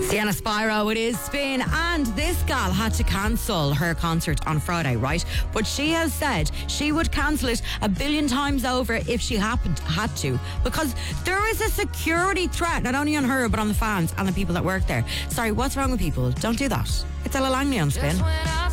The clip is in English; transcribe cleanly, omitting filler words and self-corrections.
Sienna Spyro, it is Spin, and this gal had to cancel her concert on Friday, right? But she has said she would cancel it 1 billion times over if she had to, because there is a security threat, not only on her, but on the fans and the people that work there. Sorry, what's wrong with people? Don't do that. It's Ella Langley on Spin.